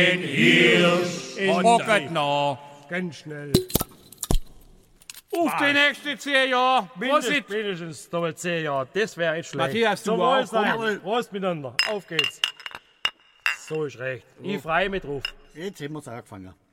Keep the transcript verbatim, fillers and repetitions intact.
Hirsch Ich hocket noch. Ganz schnell. Auf die nächsten zehn Jahre. Mindestens, Prost. mindestens nochmal zehn Jahre. Das wäre nicht schlecht. Matthias, du Zum auch. Wohl sein. Komm. Prost miteinander. Auf geht's. So ist recht. Ich freue mich drauf. Jetzt haben wir es angefangen.